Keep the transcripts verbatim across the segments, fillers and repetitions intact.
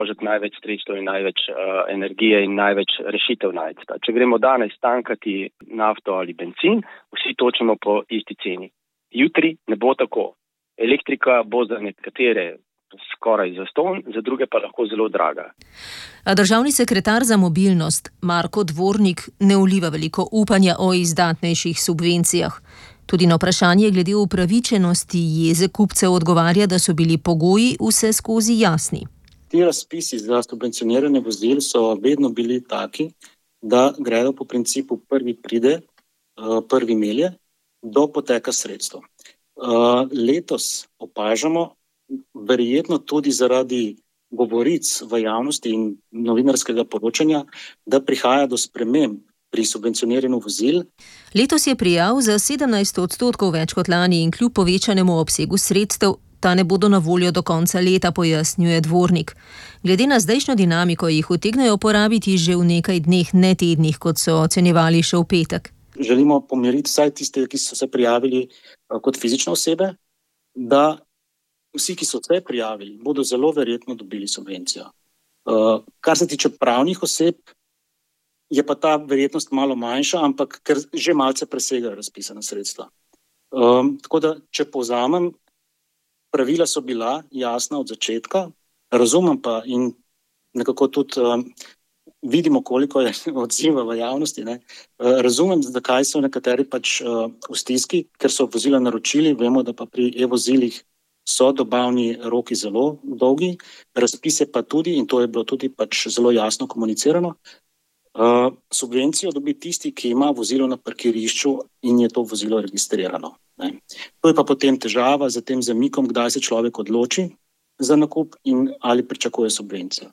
možeti največ sredstev in največ uh, energije in največ rešitev najti. Če gremo danes tankati nafto ali bencin, vsi točimo po isti ceni. Jutri ne bo tako. Elektrika bo za nekatere skoraj zastonj, za druge pa lahko zelo draga. A državni sekretar za mobilnost Marko Dvornik ne vliva veliko upanja o izdatnejših subvencijah. Tudi na vprašanje glede upravičenosti jeze kupcev odgovarja, da so bili pogoji vse skozi jasni. Ti razpisi za subvencioniranje vozil so vedno bili taki, da gredo po principu prvi pride, prvi melje do poteka sredstev. Letos opažamo, verjetno tudi zaradi govoric v javnosti in novinarskega poročanja, da prihaja do sprememb pri subvencioniranju vozil. Letos je prijav za sedemnajst odstotkov več kot lani in kljub povečanemu obsegu sredstev, ta ne bodo na voljo do konca leta, pojasnjuje Dvornik. Glede na zdajšnjo dinamiko jih utegnejo porabiti že v nekaj dneh, ne tednih, kot so ocenjevali še v petek. Želimo pomiriti vsaj tiste, ki so se prijavili kot fizične osebe, da vsi, ki so se prijavili, bodo zelo verjetno dobili subvencijo. Kar se tiče pravnih oseb, je pa ta verjetnost malo manjša, ampak ker že malce presegajo razpisana sredstva. Tako da, če povzamem, pravila so bila jasna od začetka, razumem pa in nekako tudi vidimo, koliko je odziva v javnosti. Ne? Razumem, zakaj so nekateri pač v stiski, ker so vozila naročili, vemo, da pa pri e-vozilih so dobavni roki zelo dolgi, razpise pa tudi, in to je bilo tudi pač zelo jasno komunicirano, uh, subvencijo dobi tisti, ki ima vozilo na parkirišču in je to vozilo registrirano. Ne. To je pa potem težava z tem zamikom, kdaj se človek odloči za nakup in ali pričakuje subvencijo.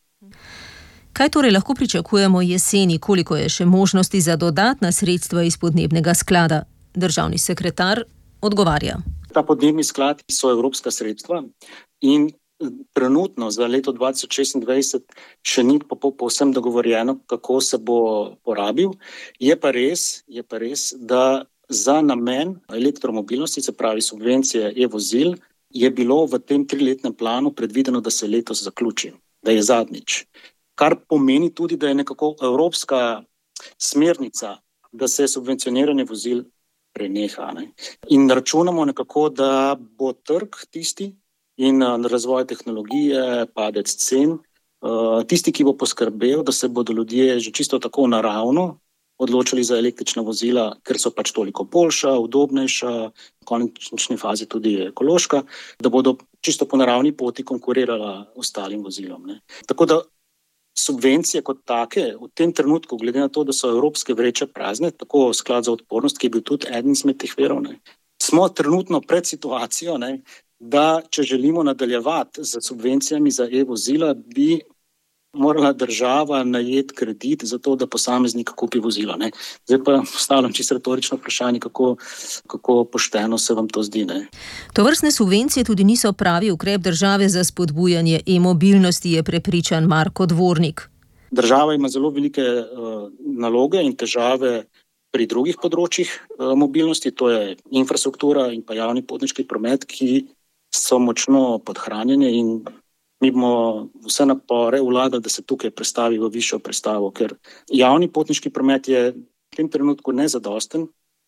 Kaj torej lahko pričakujemo jeseni, koliko je še možnosti za dodatna sredstva iz podnebnega sklada? Državni sekretar odgovarja. Ta podnebni sklad so evropska sredstva in trenutno za leto dva tisoč šestindvajset še ni povsem dogovorjeno, kako se bo porabil. Je pa res, je pa res, da za namen elektromobilnosti, se pravi subvencije e-vozil, je bilo v tem triletnem planu predvideno, da se letos zaključi, da je zadnjič. Kar pomeni tudi, da je nekako evropska smernica, da se subvencioniranje vozil preneha. Ne? In računamo nekako, da bo trg tisti in razvoj tehnologije, padec cen, tisti, ki bo poskrbel, da se bodo ljudje že čisto tako naravno odločili za električna vozila, ker so pač toliko boljša, udobnejša, v končni fazi tudi ekološka, da bodo čisto po naravni poti konkurirala ostalim vozilom. Ne? Tako da subvencije kot take v tem trenutku, glede na to, da so evropske vreče prazne, tako sklad za odpornost, ki je bil tudi eden izmed teh virov, ne, smo trenutno pred situacijo, ne, da če želimo nadaljevati z subvencijami za e-vozila, bi morala država najeti kredit za to, da posameznik kupi vozilo. Ne. Zdaj pa postavljam čisto retorično vprašanje, kako, kako pošteno se vam to zdi. Ne. Tovrstne subvencije tudi niso pravi ukrep države za spodbujanje e-mobilnosti, je prepričan Marko Dvornik. Država ima zelo velike uh, naloge in težave pri drugih področjih uh, mobilnosti, to je infrastruktura in pa javni potniški promet, ki so močno podhranjene in mi bomo vse napore vlagali, da se tukaj prestavi v višjo prestavo, ker javni potniški promet je v tem trenutku nezadosten,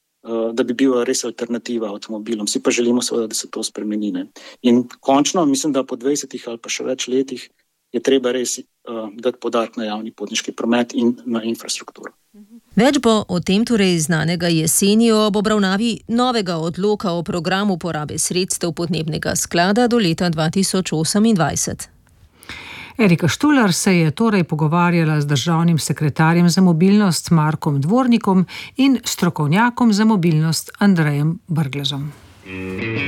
da bi bil res alternativa avtomobilom. Vsi pa želimo seveda, da se to spremeni. Ne. In končno, mislim, da po dvajsetih ali pa še več letih je treba res uh, dati poudarek na javni potniški promet in na infrastrukturo. Več bo o tem torej znanega jeseni ob obravnavi novega odloka o programu porabe sredstev podnebnega sklada do leta dva tisoč osemindvajset. Erika Štular se je torej pogovarjala z državnim sekretarjem za mobilnost Markom Dvornikom in strokovnjakom za mobilnost Andrejem Brglezom.